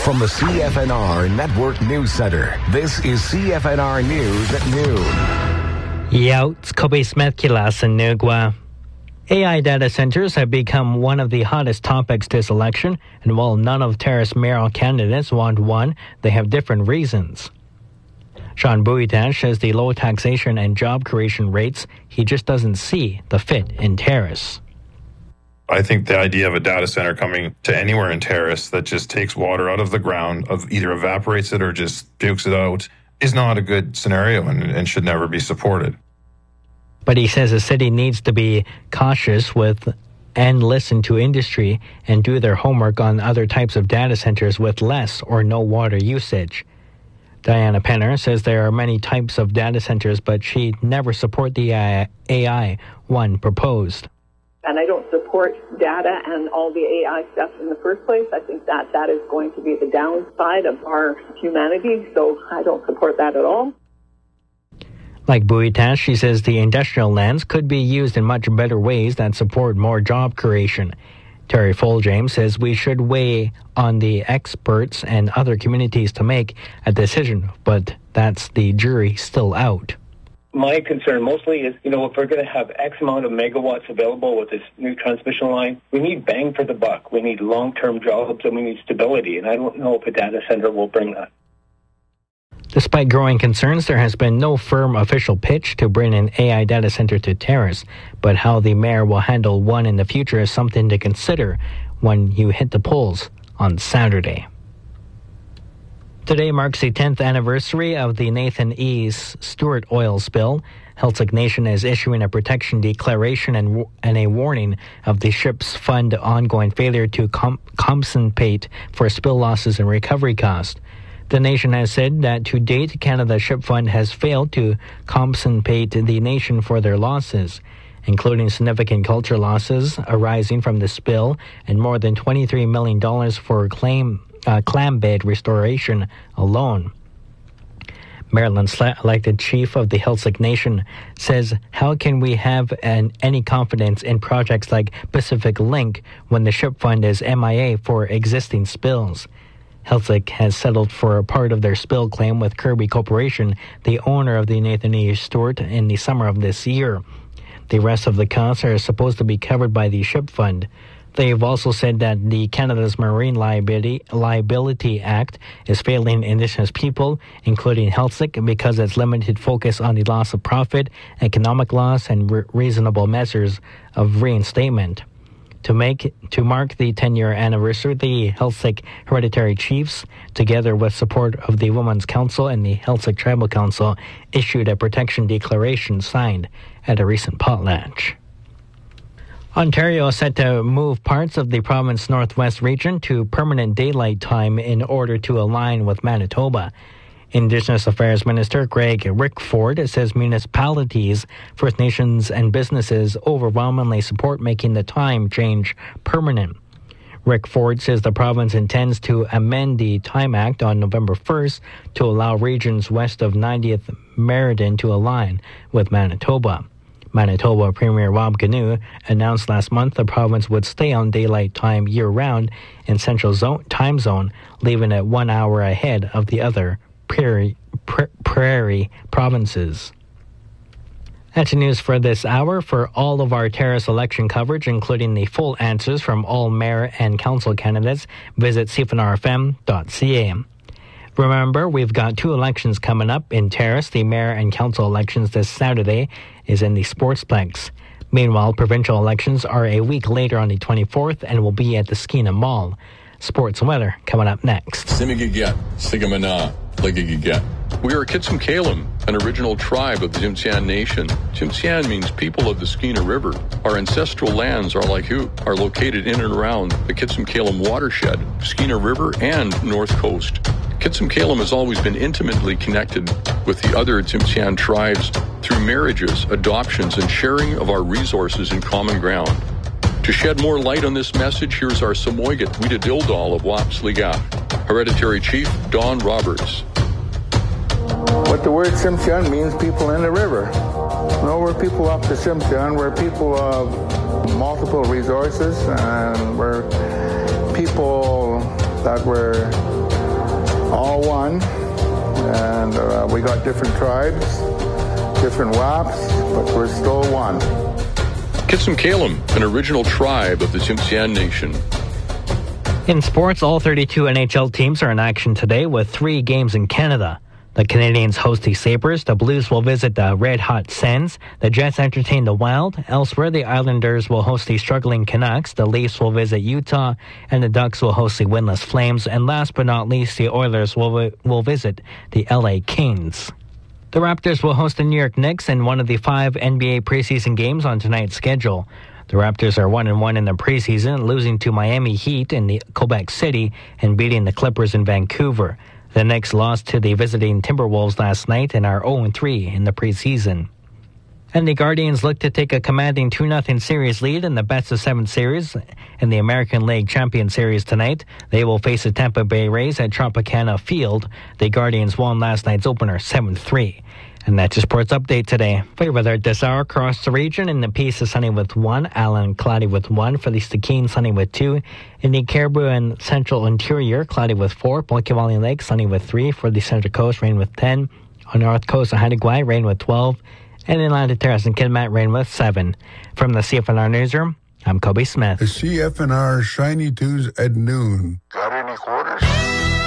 From the CFNR Network News Center, this is CFNR News at noon. Youts Kobe Smith Kilas and Nugwa. AI data centers have become one of the hottest topics this election, and while none of Terrace mayoral candidates want one, they have different reasons. Sean Bouitan says the low taxation and job creation rates, he just doesn't see the fit in Terrace. I think the idea of a data center coming to anywhere in Terrace that just takes water out of the ground, of either evaporates it or just pukes it out, is not a good scenario and should never be supported. But he says the city needs to be cautious with and listen to industry and do their homework on other types of data centers with less or no water usage. Diana Penner says there are many types of data centers, but she'd never support the AI one proposed. And I don't support data and all the AI stuff in the first place. I think that is going to be the downside of our humanity, so I don't support that at all. Like Bouitan, she says the industrial lands could be used in much better ways that support more job creation. Terry Foljames says we should weigh on the experts and other communities to make a decision, but that's the jury still out. My concern mostly is, if we're going to have X amount of megawatts available with this new transmission line, we need bang for the buck. We need long-term jobs and we need stability, and I don't know if a data center will bring that. Despite growing concerns, there has been no firm official pitch to bring an AI data center to Terrace, but how the mayor will handle one in the future is something to consider when you hit the polls on Saturday. Today marks the 10th anniversary of the Nathan E. Stewart oil spill. Healthsick Nation is issuing a protection declaration and a warning of the ship's fund ongoing failure to compensate for spill losses and recovery costs. The nation has said that to date, Canada Ship Fund has failed to compensate the nation for their losses, including significant culture losses arising from the spill and more than $23 million for clam bed restoration alone. Maryland's elected chief of the Healthsick Nation says, how can we have any confidence in projects like Pacific Link when the ship fund is MIA for existing spills? Healthsick has settled for a part of their spill claim with Kirby Corporation, the owner of the Nathan E. Stewart, in the summer of this year. The rest of the costs are supposed to be covered by the ship fund. They have also said that the Canada's Marine Liability Act is failing Indigenous people, including Healthsick, because its limited focus on the loss of profit, economic loss, and reasonable measures of reinstatement. To mark the 10-year anniversary, the Healthsick Hereditary Chiefs, together with support of the Women's Council and the Healthsick Tribal Council, issued a protection declaration signed at a recent potlatch. Ontario is set to move parts of the province's northwest region to permanent daylight time in order to align with Manitoba. Indigenous Affairs Minister Greg Rickford says municipalities, First Nations, and businesses overwhelmingly support making the time change permanent. Rickford says the province intends to amend the Time Act on November 1st to allow regions west of 90th Meriden to align with Manitoba. Manitoba Premier Rob Ganu announced last month the province would stay on daylight time year-round in Central Time Zone, leaving it 1 hour ahead of the other prairie provinces. That's the news for this hour. For all of our Terrace election coverage, including the full answers from all mayor and council candidates, visit cfnrfm.ca. Remember, we've got 2 elections coming up in Terrace. The mayor and council elections this Saturday is in the Sportsplex. Meanwhile, provincial elections are a week later on the 24th and will be at the Skeena Mall. Sports and weather coming up next. We are Kitsimkalim, an original tribe of the Tsimshian Nation. Tsimshian means people of the Skeena River. Our ancestral lands are located in and around the Kitsimkalim watershed, Skeena River, and North Coast. Kitsimkalim has always been intimately connected with the other Tsimshian tribes through marriages, adoptions, and sharing of our resources and common ground. To shed more light on this message, here's our Samoygat Wida Dildal of Wapsliga, Hereditary Chief Don Roberts. What the word Tsimshian means, people in the river. No, we're people up the Tsimshian. We're people of multiple resources, and we're people that were all one. And we got different tribes, different WAPs, but we're still one. Kitsum-Kalem, an original tribe of the Tsimshian Nation. In sports, all 32 NHL teams are in action today with 3 games in Canada. The Canadians host the Sabres, the Blues will visit the Red Hot Sens, the Jets entertain the Wild. Elsewhere, the Islanders will host the struggling Canucks, the Leafs will visit Utah, and the Ducks will host the winless Flames. And last but not least, the Oilers will visit the LA Kings. The Raptors will host the New York Knicks in one of the 5 NBA preseason games on tonight's schedule. The Raptors are 1-1 in the preseason, losing to Miami Heat in the Quebec City and beating the Clippers in Vancouver. The Knicks lost to the visiting Timberwolves last night and are 0-3 in the preseason. And the Guardians look to take a commanding 2-0 series lead in the best-of-7 series in the American League Champion Series tonight. They will face the Tampa Bay Rays at Tropicana Field. The Guardians won last night's opener 7-3. And that's your sports update today. For your weather this hour across the region, in the Peace is sunny with 1, Allen cloudy with 1, for the Stikine sunny with 2, in the Caribou and Central Interior cloudy with 4, Bulky Valley Lake sunny with 3, for the Central Coast rain with 10, on the North Coast of Haida rain with 12, and in Atlantic Terrace and Kidmat rain with 7. From the CFNR Newsroom, I'm Kobe Smith. The CFNR Shiny Tunes at noon. Got any quarters?